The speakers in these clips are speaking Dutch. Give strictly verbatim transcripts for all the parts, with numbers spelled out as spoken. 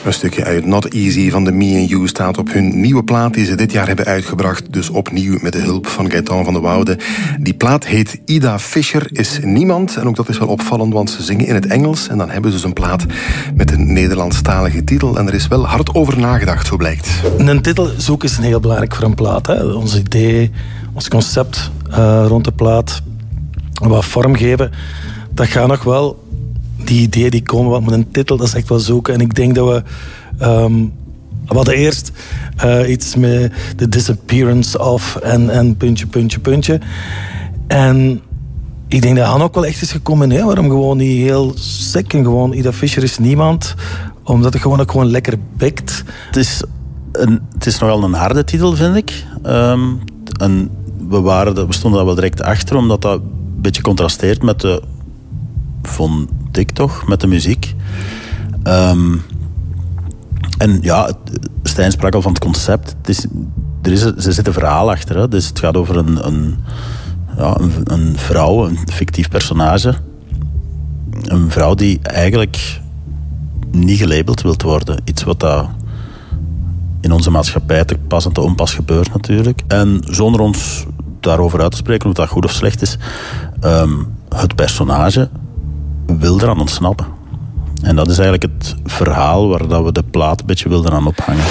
Een stukje uit Not Easy van de Me and You staat op hun nieuwe plaat die ze dit jaar hebben uitgebracht. Dus opnieuw met de hulp van Gaëtan van de Woude. Die plaat heet Ida Fischer is niemand. En ook dat is wel opvallend, want ze zingen in het Engels. En dan hebben ze dus een plaat met een Nederlandstalige titel. En er is wel hard over nagedacht, zo blijkt. Een titel zoeken is heel belangrijk voor een plaat. Hè. Ons idee, ons concept uh, rond de plaat, wat vorm geven, dat gaat nog wel. Die ideeën die komen wat met een titel, dat is echt wel zoeken. En ik denk dat we... Um, we hadden eerst uh, iets met The Disappearance of en, en puntje, puntje, puntje. En ik denk dat Han ook wel echt is gekomen. Hè, waarom gewoon niet heel sec en gewoon Ida Fischer is niemand. Omdat het gewoon ook gewoon lekker bikt. Het is, een, het is nogal een harde titel, vind ik. Um, en we, waren, we stonden daar wel direct achter, omdat dat een beetje contrasteert met de... vond ik toch, met de muziek. Um, en ja, Stijn sprak al van het concept. Het is, er, is, er zit een verhaal achter. Hè. Dus het gaat over een, een, ja, een, een vrouw, een fictief personage. Een vrouw die eigenlijk niet gelabeld wilt worden. Iets wat dat in onze maatschappij te pas en te onpas gebeurt natuurlijk. En zonder ons daarover uit te spreken of dat goed of slecht is, um, het personage wil eraan ontsnappen. En dat is eigenlijk het verhaal waar dat we de plaat een beetje wilden aan ophangen.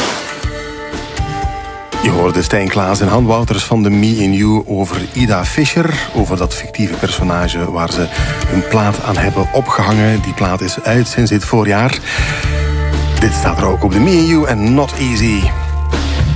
Je hoorde Stijn Klaas en Han Wouters van de Me and You over Ida Fischer, over dat fictieve personage waar ze hun plaat aan hebben opgehangen. Die plaat is uit sinds dit voorjaar. Dit staat er ook op de Me and You en Not Easy.